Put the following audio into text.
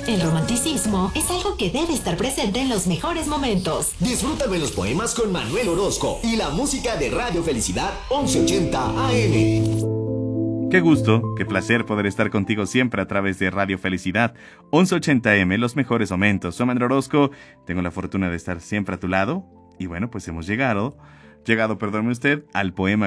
El romanticismo es algo que debe estar presente en los mejores momentos. Disfruta de los poemas con Manuel Orozco y la música de Radio Felicidad 1180 AM. Qué gusto, qué placer poder estar contigo siempre a través de Radio Felicidad 1180 AM, los mejores momentos. Soy Manuel Orozco, tengo la fortuna de estar siempre a tu lado y bueno, pues hemos llegado, perdóneme usted, al poema